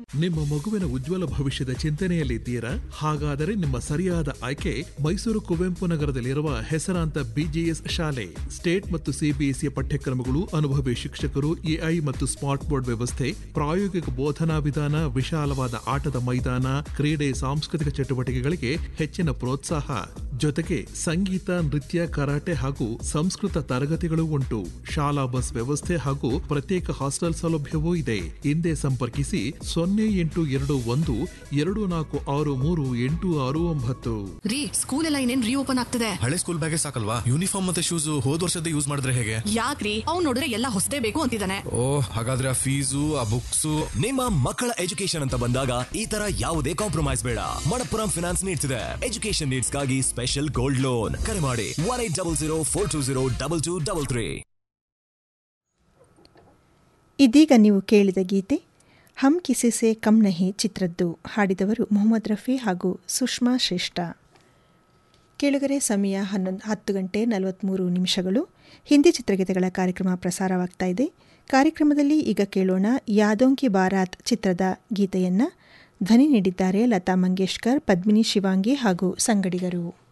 ನಿಮ್ಮ ಮಗುವಿನ ಉಜ್ವಲ ಭವಿಷ್ಯದ ಚಿಂತನೆಯಲ್ಲಿದ್ದೀರಾ? ಹಾಗಾದರೆ ನಿಮ್ಮ ಸರಿಯಾದ ಆಯ್ಕೆ ಮೈಸೂರು ಕುವೆಂಪು ನಗರದಲ್ಲಿರುವ ಹೆಸರಾಂತ ಬಿಜಿಎಸ್ ಶಾಲೆ. ಸ್ಟೇಟ್ ಮತ್ತು ಸಿಬಿಎಸ್ಇ ಪಠ್ಯಕ್ರಮಗಳು, ಅನುಭವಿ ಶಿಕ್ಷಕರು, ಎಐ ಮತ್ತು ಸ್ಮಾರ್ಟ್ ಬೋರ್ಡ್ ವ್ಯವಸ್ಥೆ, ಪ್ರಾಯೋಗಿಕ ಬೋಧನಾ ವಿಧಾನ, ವಿಶಾಲವಾದ ಆಟದ ಮೈದಾನ, ಕ್ರೀಡೆ, ಸಾಂಸ್ಕೃತಿಕ ಚಟುವಟಿಕೆಗಳಿಗೆ ಹೆಚ್ಚಿನ ಪ್ರೋತ್ಸಾಹ. ಜೊತೆಗೆ ಸಂಗೀತ, ನೃತ್ಯ, ಕರಾಟೆ ಹಾಗೂ ಸಂಸ್ಕೃತ ತರಗತಿಗಳು ಉಂಟು. ಶಾಲಾ ಬಸ್ ವ್ಯವಸ್ಥೆ ಹಾಗೂ ಪ್ರತ್ಯೇಕ ಹಾಸ್ಟೆಲ್ ಸೌಲಭ್ಯವೂ ಇದೆ. ಹಿಂದೆ ಸಂಪರ್ಕಿಸಿ 082124638669. ರೀ, ಸ್ಕೂಲ್ ಎಲ್ಲ ಇನ್ನೇನ್ ರೀಓಪನ್ ಆಗ್ತದೆ. ಹಳೆ ಸ್ಕೂಲ್ ಬ್ಯಾಗೇ ಸಾಕಲ್ವಾ? ಯೂನಿಫಾರ್ಮ್ ಮತ್ತೆ ಶೂಸ್ ಹೋದ್ ವರ್ಷದ ಯೂಸ್ ಮಾಡಿದ್ರೆ ಹೇಗೆ? ಯಾಕ್ರಿ, ಅವ್ನು ನೋಡಿದ್ರೆ ಎಲ್ಲ ಹೊಸದೇ ಬೇಕು ಅಂತಿದ್ದಾನೆ. ಹಾಗಾದ್ರೆ ಆ ಫೀಸು, ಆ ಬುಕ್ಸು. ನಿಮ್ಮ ಮಕ್ಕಳ ಎಜುಕೇಶನ್ ಅಂತ ಬಂದಾಗ ಈ ತರ ಯಾವುದೇ ಕಾಂಪ್ರಮೈಸ್ ಬೇಡ. ಮಣಪ್ಪುರಂ ಫಿನಾನ್ಸ್ ನೀಡ್ತಿದೆ ಎಜುಕೇಶನ್ ನೀಡ್ಸ್ ಗಾಗಿ ಸ್ಪೆಷಲ್ ಗೋಲ್ಡ್ ಲೋನ್. ಕರೆ ಮಾಡಿ 1800420223. ಇದೀಗ ನೀವು ಕೇಳಿದ ಗೀತೆ ಹಮ್ ಕಿಸಿ ಸೆ ಕಮ್ ನಹಿ ಚಿತ್ರದ್ದು. ಹಾಡಿದವರು ಮೊಹಮ್ಮದ್ ರಫಿ ಹಾಗೂ ಸುಷ್ಮಾ ಶ್ರೇಷ್ಠ. ಕೇಳುಗರೆ, ಸಮಯ 10:43. ಹಿಂದಿ ಚಿತ್ರಗೀತೆಗಳ ಕಾರ್ಯಕ್ರಮ ಪ್ರಸಾರವಾಗ್ತಾ ಇದೆ. ಕಾರ್ಯಕ್ರಮದಲ್ಲಿ ಈಗ ಕೇಳೋಣ ಯಾದೋಂ ಕಿ ಬಾರಾತ್ ಚಿತ್ರದ ಗೀತೆಯನ್ನು. ಧ್ವನಿ ನೀಡಿದ್ದಾರೆ ಲತಾ ಮಂಗೇಶ್ಕರ್, ಪದ್ಮಿನಿ ಶಿವಾಂಗಿ ಹಾಗೂ ಸಂಗಡಿಗರು.